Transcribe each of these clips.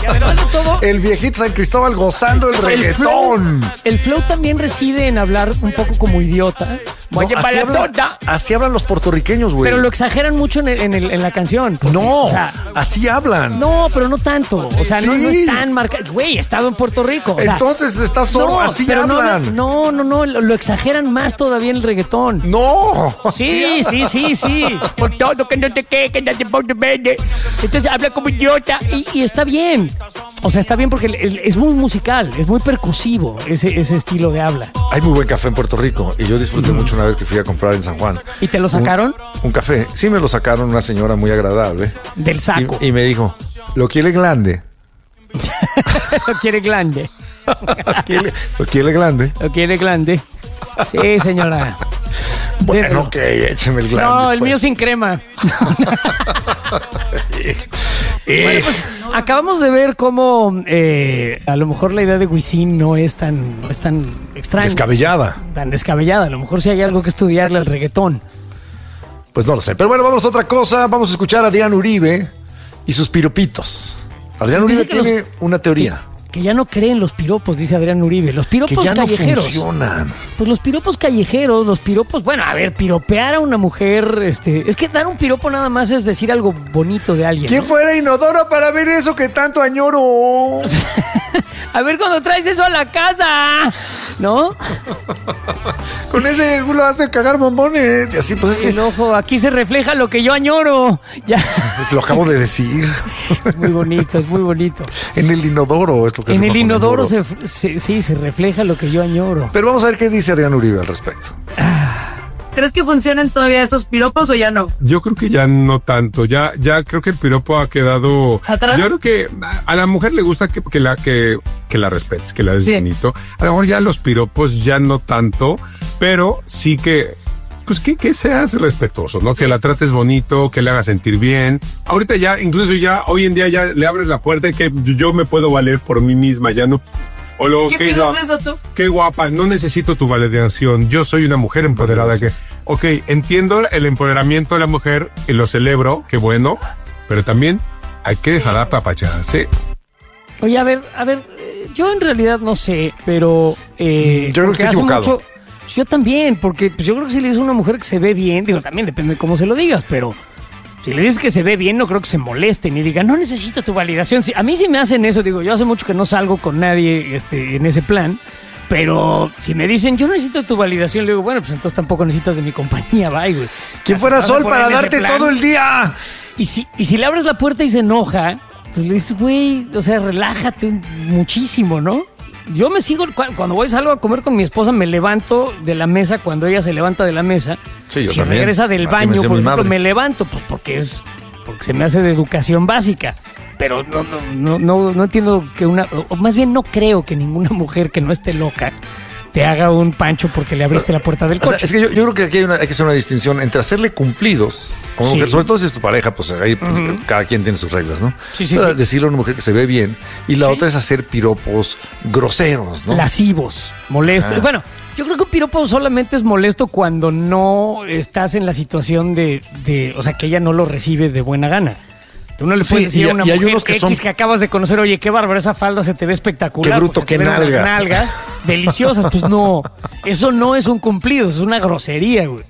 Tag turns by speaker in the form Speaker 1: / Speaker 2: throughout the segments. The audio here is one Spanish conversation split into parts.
Speaker 1: Y además de todo,
Speaker 2: el viejito San Cristóbal gozando el reggaetón.
Speaker 1: El flow también reside en hablar un poco como idiota. Oye,
Speaker 2: así hablan los puertorriqueños, güey.
Speaker 1: Pero lo exageran mucho en la canción. Porque,
Speaker 2: no,
Speaker 1: o sea,
Speaker 2: así hablan.
Speaker 1: No, pero no tanto. O sea,
Speaker 2: sí.
Speaker 1: no es tan marcado. Güey, he estado en Puerto Rico. O sea,
Speaker 2: entonces estás solo, así hablan.
Speaker 1: No, lo exageran más todavía en el reggaetón.
Speaker 2: No.
Speaker 1: Sí. Por todo que no te quejes, no te pongas verde. Entonces habla como idiota y está bien. O sea, está bien porque es muy musical, es muy percusivo ese estilo de habla.
Speaker 2: Hay muy buen café en Puerto Rico y yo disfruté mucho una vez que fui a comprar en San Juan.
Speaker 1: ¿Y te lo sacaron?
Speaker 2: Un café. Sí, me lo sacaron, una señora muy agradable.
Speaker 1: Del saco.
Speaker 2: Y me dijo, ¿lo quiere grande?
Speaker 1: Lo quiere grande.
Speaker 2: ¿Lo quiere grande?
Speaker 1: Lo quiere grande. Sí, señora.
Speaker 2: Bueno, ok, écheme el grande.
Speaker 1: No, el mío sin crema. Bueno, pues acabamos de ver cómo a lo mejor la idea de Wisin no es tan extraña.
Speaker 2: Descabellada.
Speaker 1: Tan descabellada. A lo mejor sí hay algo que estudiarle al reggaetón.
Speaker 2: Pues no lo sé. Pero bueno, vamos a otra cosa. Vamos a escuchar a Adrián Uribe y sus piropitos. Adrián Uribe tiene una teoría.
Speaker 1: Que ya no creen los piropos, dice Adrián Uribe. Los piropos
Speaker 2: que ya
Speaker 1: callejeros.
Speaker 2: No funcionan.
Speaker 1: Pues los piropos callejeros, bueno, a ver, piropear a una mujer, es que dar un piropo nada más es decir algo bonito de alguien.
Speaker 2: ¿Quién fuera Inodoro para ver eso que tanto añoro?
Speaker 1: A ver cuando traes eso a la casa, ¿no?
Speaker 2: Con ese culo hace cagar bombones. Y así, pues es
Speaker 1: el ojo, aquí se refleja lo que yo añoro. Ya.
Speaker 2: Pues lo acabo de decir.
Speaker 1: Es muy bonito, es muy bonito.
Speaker 2: En el inodoro es lo que
Speaker 1: en el inodoro se refleja lo que yo añoro.
Speaker 2: Pero vamos a ver qué dice Adrián Uribe al respecto.
Speaker 3: ¿Crees que funcionan todavía esos piropos o ya no?
Speaker 4: Yo creo que ya no tanto. Ya creo que el piropo ha quedado
Speaker 3: ¿atrás?
Speaker 4: Yo creo que a la mujer le gusta que la respetes, que la des bonito. A lo mejor ya los piropos ya no tanto, pero sí que pues que seas respetuoso, ¿no? Que la trates bonito, que le hagas sentir bien. Ahorita ya, incluso ya, hoy en día ya le abres la puerta y que yo me puedo valer por mí misma, ya no. O luego,
Speaker 3: ¿qué piensas de eso tú?
Speaker 4: Qué guapa, no necesito tu validación, yo soy una mujer empoderada que, ok, entiendo el empoderamiento de la mujer y lo celebro, qué bueno, pero también hay que dejar apapacharse.
Speaker 1: Oye, a ver, yo en realidad no sé, pero
Speaker 2: yo creo que estoy equivocado.
Speaker 1: Yo también, porque pues, yo creo que si le dices a una mujer que se ve bien, digo, también depende de cómo se lo digas, pero si le dices que se ve bien, no creo que se molesten y digan, no necesito tu validación. A mí sí me hacen eso, digo, yo hace mucho que no salgo con nadie en ese plan, pero si me dicen, yo necesito tu validación, le digo, bueno, pues entonces tampoco necesitas de mi compañía, bye, güey.
Speaker 2: ¿Quién fuera Sol para darte todo el día?
Speaker 1: Y si le abres la puerta y se enoja, pues le dices, güey, o sea, relájate muchísimo, ¿no? Yo me sigo, cuando voy salgo a comer con mi esposa, me levanto de la mesa cuando ella se levanta de la mesa.
Speaker 2: Sí, yo
Speaker 1: si
Speaker 2: también.
Speaker 1: Regresa del baño, por ejemplo, me levanto, pues porque se me hace de educación básica. Pero no entiendo que o más bien no creo que ninguna mujer que no esté loca te haga un pancho porque le abriste la puerta del coche.
Speaker 2: O sea, es que yo creo que aquí hay que hacer una distinción entre hacerle cumplidos a una mujer, sobre todo si es tu pareja, pues ahí pues, cada quien tiene sus reglas, ¿no?
Speaker 1: Sí.
Speaker 2: Decirle a una mujer que se ve bien y la otra es hacer piropos groseros, ¿no?
Speaker 1: Lascivos, molestos. Bueno, yo creo que un piropo solamente es molesto cuando no estás en la situación de o sea, que ella no lo recibe de buena gana. Tú no le puedes decir a una mujer que acabas de conocer, oye, qué bárbaro, esa falda se te ve espectacular.
Speaker 2: Qué bruto, qué
Speaker 1: nalgas deliciosas. Pues no, eso no es un cumplido, es una grosería, güey.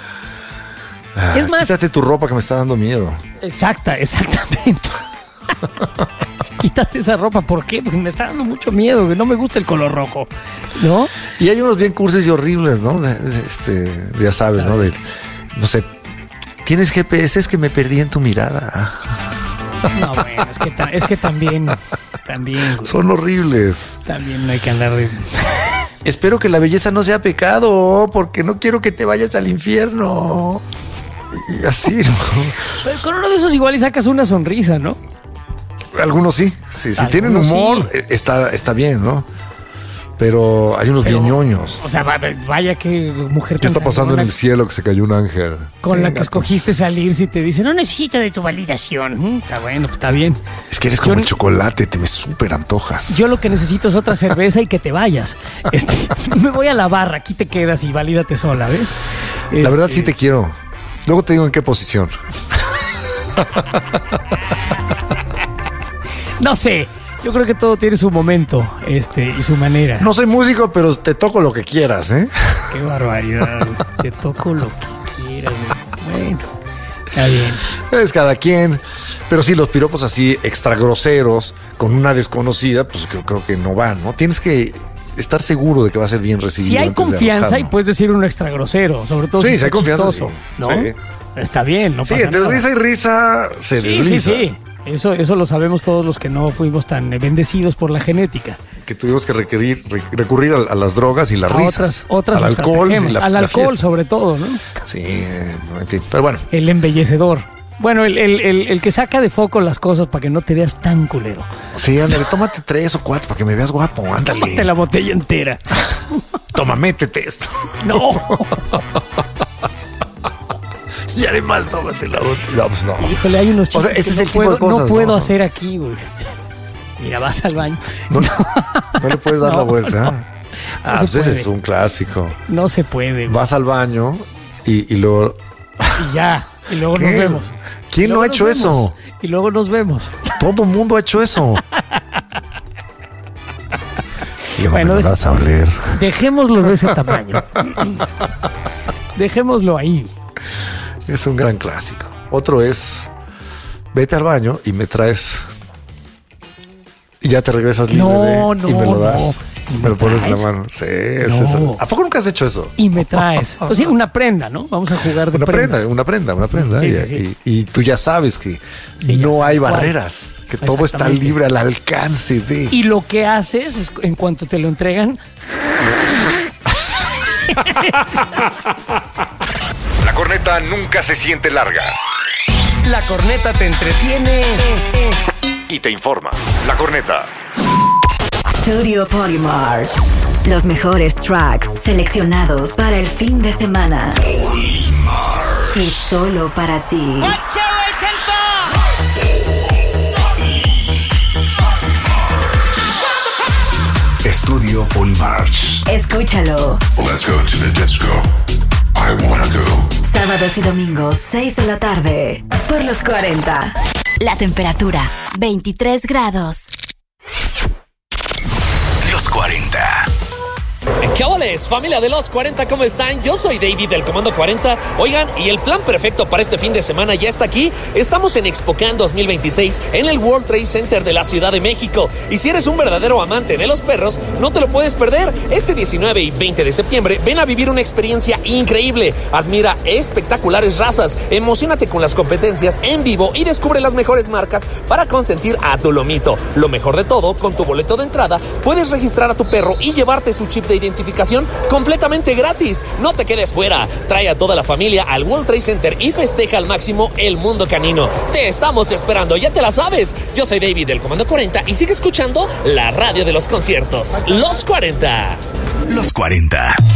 Speaker 1: Es más,
Speaker 2: quítate tu ropa que me está dando miedo.
Speaker 1: Exactamente. Quítate esa ropa, ¿por qué? Porque me está dando mucho miedo, güey. No me gusta el color rojo, ¿no?
Speaker 2: Y hay unos bien cursis y horribles, ¿no? Ya sabes, ¿no? No sé, ¿tienes GPS? Es que me perdí en tu mirada.
Speaker 1: No, bueno, es que también, güey.
Speaker 2: Son horribles.
Speaker 1: También no hay que andar de...
Speaker 2: Espero que la belleza no sea pecado, porque no quiero que te vayas al infierno. Y así, ¿no?
Speaker 1: Pero con uno de esos igual y sacas una sonrisa, ¿no?
Speaker 2: Algunos sí. Si tienen humor, sí. Está bien, ¿no? Pero hay unos bien ñoños.
Speaker 1: O sea, vaya que mujer.
Speaker 2: ¿Qué está pasando en el cielo que se cayó un ángel?
Speaker 1: Con la que escogiste salir, si te dice, no necesito de tu validación. Está bueno, pues está bien.
Speaker 2: Es que eres como el chocolate, te me súper antojas.
Speaker 1: Yo lo que necesito es otra cerveza y que te vayas. Me voy a la barra, aquí te quedas y valídate sola, ¿ves?
Speaker 2: La verdad sí te quiero. Luego te digo en qué posición.
Speaker 1: No sé. Yo creo que todo tiene su momento, y su manera.
Speaker 2: No soy músico, pero te toco lo que quieras, ¿eh?
Speaker 1: Qué barbaridad. Te toco lo que quieras. Bueno, está bien.
Speaker 2: Es cada quien. Pero sí, los piropos así extra groseros con una desconocida, pues creo que no van, ¿no? Tienes que estar seguro de que va a ser bien recibido.
Speaker 1: Si hay
Speaker 2: antes de
Speaker 1: confianza
Speaker 2: arrojar,
Speaker 1: y
Speaker 2: ¿no?
Speaker 1: puedes decir un extra grosero, sobre todo
Speaker 2: Sí,
Speaker 1: si
Speaker 2: si hay
Speaker 1: está
Speaker 2: confianza,
Speaker 1: chistoso,
Speaker 2: sí.
Speaker 1: ¿no?
Speaker 2: Sí.
Speaker 1: Está bien, no
Speaker 2: Sí,
Speaker 1: pasa
Speaker 2: entre
Speaker 1: nada.
Speaker 2: risa y risa se desliza.
Speaker 1: Sí. Eso lo sabemos todos los que no fuimos tan bendecidos por la genética.
Speaker 2: Que tuvimos que recurrir a las drogas y las risas.
Speaker 1: Otras
Speaker 2: al alcohol.
Speaker 1: estratagemas. Al alcohol, sobre todo, ¿no?
Speaker 2: Sí, en fin. Pero bueno.
Speaker 1: El embellecedor. Bueno, el que saca de foco las cosas para que no te veas tan culero.
Speaker 2: Sí, ándale, tómate 3 o 4 para que me veas guapo, ándale.
Speaker 1: Tómate la botella entera.
Speaker 2: Toma, métete esto.
Speaker 1: No.
Speaker 2: Y además tómate la botella. No, pues no.
Speaker 1: Híjole, hay unos chistes
Speaker 2: ese es
Speaker 1: que
Speaker 2: el tipo de cosas,
Speaker 1: no puedo
Speaker 2: ¿no?
Speaker 1: hacer aquí, güey. Mira, vas al baño.
Speaker 2: No le puedes dar la vuelta.
Speaker 1: no.
Speaker 2: Ah,
Speaker 1: No
Speaker 2: pues
Speaker 1: se
Speaker 2: ese
Speaker 1: puede.
Speaker 2: es un clásico.
Speaker 1: No se puede, güey.
Speaker 2: Vas al baño y luego...
Speaker 1: Y ya. Y luego
Speaker 2: ¿Qué?
Speaker 1: nos vemos.
Speaker 2: ¿Quién no ha hecho eso?
Speaker 1: Y luego nos vemos.
Speaker 2: Todo el mundo ha hecho eso. Y luego
Speaker 1: Bueno,
Speaker 2: me lo vas a oler.
Speaker 1: Dejémoslo de ese tamaño. Dejémoslo ahí.
Speaker 2: Es un gran clásico. Otro es, vete al baño y me traes... Y ya te regresas libre y me lo das.
Speaker 1: ¿Y
Speaker 2: Me lo pones en la
Speaker 1: traes?
Speaker 2: mano. Sí, es
Speaker 1: No.
Speaker 2: eso. ¿A poco nunca has hecho eso?
Speaker 1: Y me traes. Pues sí, una prenda, ¿no? Vamos a jugar de
Speaker 2: Una
Speaker 1: prendas.
Speaker 2: prenda.
Speaker 1: Sí,
Speaker 2: y,
Speaker 1: sí, sí.
Speaker 2: y tú ya sabes que
Speaker 1: Sí, ya
Speaker 2: no
Speaker 1: sabes
Speaker 2: hay
Speaker 1: cuál.
Speaker 2: barreras, que todo está
Speaker 1: Exactamente.
Speaker 2: libre al alcance de...
Speaker 1: Y lo que haces es, en cuanto te lo entregan,
Speaker 5: La corneta nunca se siente larga
Speaker 1: la corneta te entretiene.
Speaker 5: y te informa. La corneta.
Speaker 6: Studio Polymars. Los mejores tracks seleccionados para el fin de semana. Y solo para ti.
Speaker 5: Estudio Polymars.
Speaker 6: Escúchalo.
Speaker 7: Let's go to the disco. I wanna go.
Speaker 6: Sábados y domingos, 6 de la tarde. Por los 40.
Speaker 8: La temperatura, 23 grados.
Speaker 5: Los 40.
Speaker 9: ¿Qué óvales, familia de los 40? ¿Cómo están? Yo soy David del Comando 40. Oigan, y el plan perfecto para este fin de semana ya está aquí. Estamos en ExpoCan 2026 en el World Trade Center de la Ciudad de México. Y si eres un verdadero amante de los perros, no te lo puedes perder. Este 19 y 20 de septiembre ven a vivir una experiencia increíble. Admira espectaculares razas, emocionate con las competencias en vivo y descubre las mejores marcas para consentir a tu lomito. Lo mejor de todo, con tu boleto de entrada puedes registrar a tu perro y llevarte su chip de identificación completamente gratis. No te quedes fuera. Trae a toda la familia al World Trade Center y festeja al máximo el mundo canino. Te estamos esperando, ya te la sabes. Yo soy David del Comando 40 y sigue escuchando la radio de los conciertos. Los 40.
Speaker 5: Los 40.